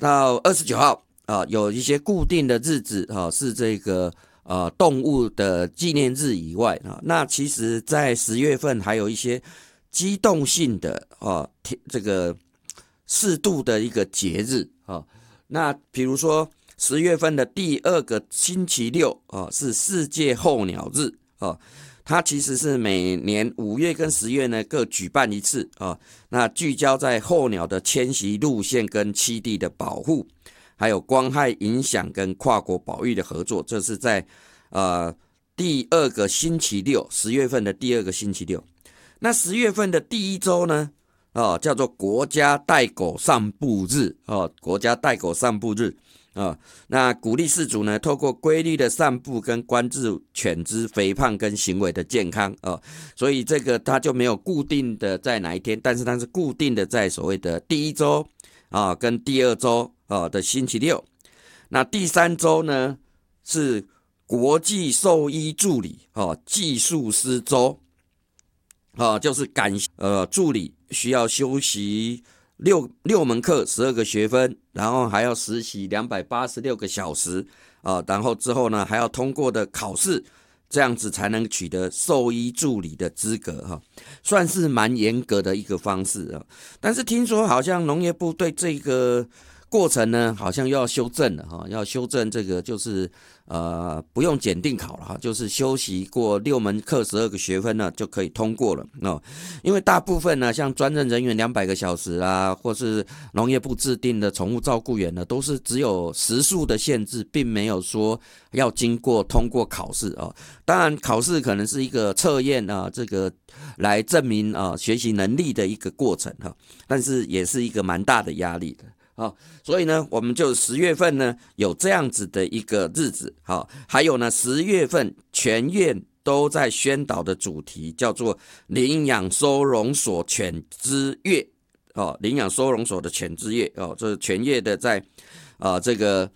到29号有一些固定的日子是这个动物的纪念日以外那其实在10月份还有一些机动性的这个适度的一个节日那比如说10月份的第2个星期六是世界候鸟日它其实是每年5月跟10月呢各举办一次那聚焦在候鸟的迁徙路线跟栖地的保护，还有光害影响跟跨国保育的合作，这是在第2个星期六，10月份的第2个星期六。那10月份的第1周呢叫做国家带狗散步日国家带狗散步日那鼓励饲主呢，透过规律的散步跟关注犬只肥胖跟行为的健康所以这个它就没有固定的在哪一天，但是它是固定的在所谓的第1周跟第2周的星期六。那第3周呢是国际兽医助理技术师周就是助理需要休息六门课12个学分，然后还要实习286个小时然后之后呢还要通过的考试，这样子才能取得兽医助理的资格算是蛮严格的一个方式但是听说好像农业部对这个过程呢好像又要修正了要修正这个就是不用检定考了就是修习过6门课12个学分呢就可以通过了因为大部分呢像专任人员200个小时或是农业部制定的宠物照顾员呢都是只有时数的限制，并没有说要经过通过考试当然考试可能是一个测验这个来证明学习能力的一个过程但是也是一个蛮大的压力的所以呢我们就10月份呢有这样子的一个日子还有呢10月份全院都在宣导的主题叫做领养收容所犬之月领养收容所的犬之月这是全院的在这个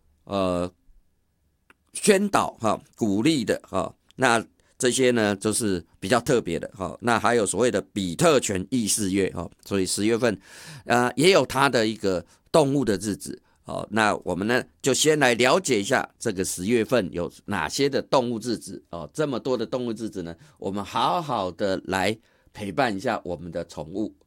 宣导鼓励的那这些呢就是比较特别的那还有所谓的比特犬意识月所以10月份也有它的一个动物的日子那我们呢就先来了解一下这个10月份有哪些的动物日子这么多的动物日子呢，我们好好的来陪伴一下我们的宠物